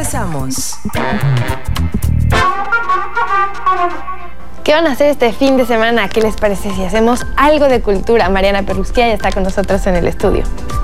Regresamos. ¿Qué van a hacer este fin de semana? ¿Qué les parece si hacemos algo de cultura? Mariana Perrusquia ya está con nosotros en el estudio.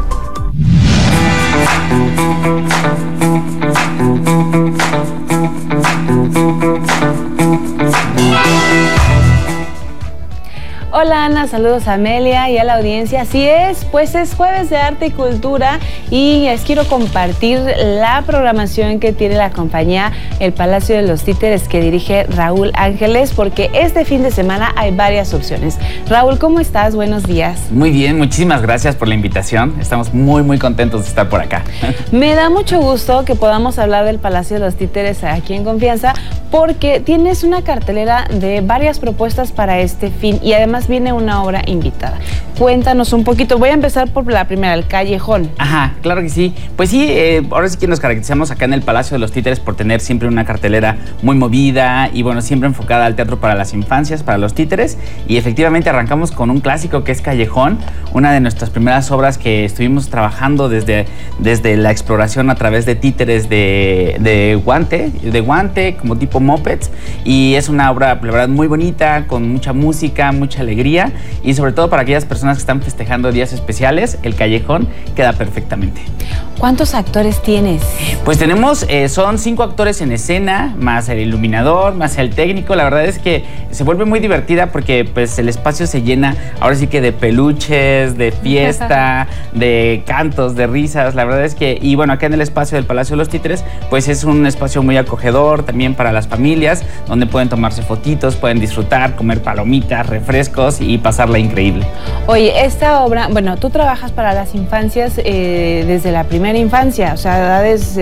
Hola Ana, saludos a Amelia y a la audiencia. Así es, pues es Jueves de Arte y Cultura y les quiero compartir la programación que tiene la compañía El Palacio de los Títeres que dirige Raúl Ángeles, porque este fin de semana hay varias opciones. Raúl, ¿cómo estás? Buenos días. Muy bien, muchísimas gracias por la invitación. Estamos muy contentos de estar por acá. Me da mucho gusto que podamos hablar del Palacio de los Títeres aquí en Confianza, porque tienes una cartelera de varias propuestas para este fin y además viene una obra invitada. Cuéntanos un poquito. Voy a empezar por la primera, El Callejón. Ajá, claro que sí. Pues sí, ahora sí que nos caracterizamos acá en el Palacio de los Títeres por tener siempre una cartelera muy movida y bueno, siempre enfocada al teatro para las infancias, para los títeres. Y efectivamente arrancamos con un clásico que es Callejón, una de nuestras primeras obras que estuvimos trabajando desde la exploración a través de títeres de guante, como tipo mopeds. Y es una obra, la verdad, muy bonita, con mucha música, mucha alegría y sobre todo para aquellas personas que están festejando días especiales, El Callejón queda perfectamente. ¿Cuántos actores tienes? Pues tenemos, son 5 actores en escena, más el iluminador, más el técnico. La verdad es que se vuelve muy divertida porque pues el espacio se llena ahora sí que de peluches, de fiesta, de cantos, de risas. La verdad es que, y bueno, acá en el espacio del Palacio de los Títeres, pues es un espacio muy acogedor también para las familias, donde pueden tomarse fotitos, pueden disfrutar, comer palomitas, refrescos y pasarla increíble. Oye, esta obra, bueno, tú trabajas para las infancias desde la primera infancia, o sea, edades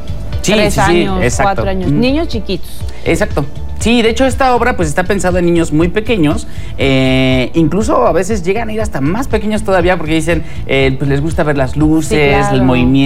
3 años, 4 años, niños chiquitos. Exacto. Sí, de hecho esta obra pues está pensada en niños muy pequeños, incluso a veces llegan a ir hasta más pequeños todavía porque dicen, pues les gusta ver las luces, sí, claro, el movimiento.